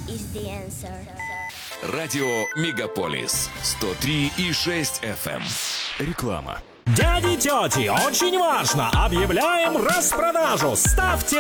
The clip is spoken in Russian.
is the answer. Радио Мегаполис 103,6 FM. Реклама. Дяди, тети, очень важно! Объявляем распродажу! Ставьте